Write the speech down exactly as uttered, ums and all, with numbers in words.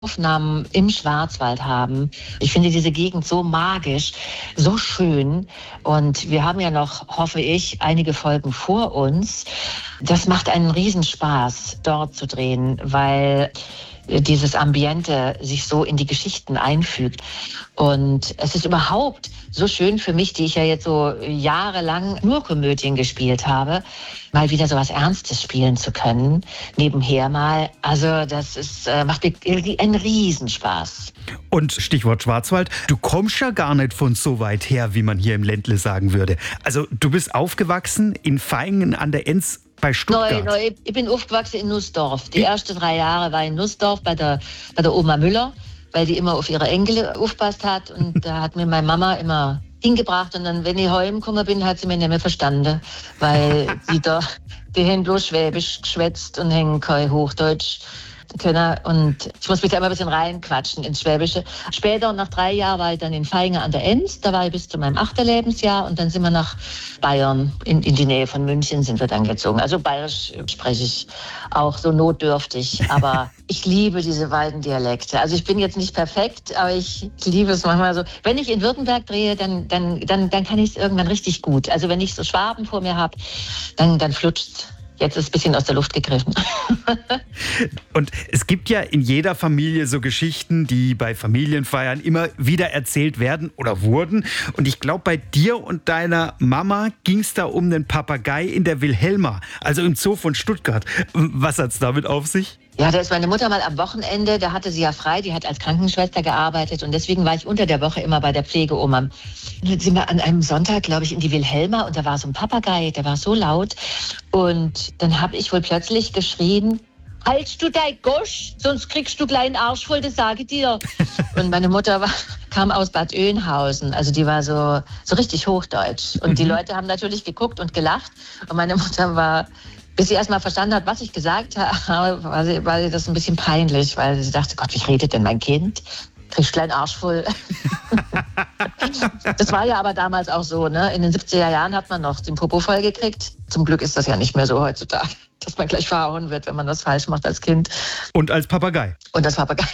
Aufnahmen im Schwarzwald haben. Ich finde diese Gegend so magisch, so schön. Und wir haben ja noch, hoffe ich, einige Folgen vor uns. Das macht einen Riesenspaß, dort zu drehen, weil dieses Ambiente sich so in die Geschichten einfügt. Und es ist überhaupt so schön für mich, die ich ja jetzt so jahrelang nur Komödien gespielt habe, mal wieder so was Ernstes spielen zu können, nebenher mal. Also das ist, äh, macht mir einen Riesenspaß. Und Stichwort Schwarzwald, du kommst ja gar nicht von so weit her, wie man hier im Ländle sagen würde. Also du bist aufgewachsen in Vaihingen an der Enz bei Stuttgart. Nein, nein, ich bin aufgewachsen in Nussdorf. Die ersten drei Jahre war in Nussdorf bei der, bei der Oma Müller, weil die immer auf ihre Enkel aufpasst hat. Und da hat mir meine Mama immer hingebracht. Und dann, wenn ich heimgekommen bin, hat sie mich nicht mehr verstanden, weil die da, die haben bloß Schwäbisch geschwätzt und haben kein Hochdeutsch können. Und ich muss mich da immer ein bisschen reinquatschen ins Schwäbische. Später, nach drei Jahren, war ich dann in Vaihingen an der Enz. Da war ich bis zu meinem achten Lebensjahr. Und dann sind wir nach Bayern, in, in die Nähe von München sind wir dann gezogen. Also bayerisch spreche ich auch so notdürftig. Aber ich liebe diese beiden Dialekte. Also ich bin jetzt nicht perfekt, aber ich liebe es manchmal so. Wenn ich in Württemberg drehe, dann, dann, dann, dann kann ich es irgendwann richtig gut. Also wenn ich so Schwaben vor mir habe, dann, dann flutscht's. Jetzt ist es ein bisschen aus der Luft gegriffen. Und es gibt ja in jeder Familie so Geschichten, die bei Familienfeiern immer wieder erzählt werden oder wurden. Und ich glaube, bei dir und deiner Mama ging es da um den Papagei in der Wilhelma, also im Zoo von Stuttgart. Was hat's damit auf sich? Ja, da ist meine Mutter mal am Wochenende, da hatte sie ja frei, die hat als Krankenschwester gearbeitet und deswegen war ich unter der Woche immer bei der Pflegeoma. Dann sind wir an einem Sonntag, glaube ich, in die Wilhelma und da war so ein Papagei, der war so laut und dann habe ich wohl plötzlich geschrien: Haltst du dein Gosch, sonst kriegst du gleich einen Arsch voll, das sage ich dir. Und meine Mutter war, kam aus Bad Oeynhausen, also die war so, so richtig hochdeutsch. Und die Leute haben natürlich geguckt und gelacht und meine Mutter war, bis sie erst mal verstanden hat, was ich gesagt habe, war, sie, war sie das ein bisschen peinlich, weil sie dachte, Gott, wie redet denn mein Kind? Kriegst du einen Arsch voll. Das war ja aber damals auch so, ne? In den siebziger Jahren hat man noch den Popo voll gekriegt. Zum Glück ist das ja nicht mehr so heutzutage, dass man gleich verhauen wird, wenn man das falsch macht als Kind. Und als Papagei. Und als Papagei.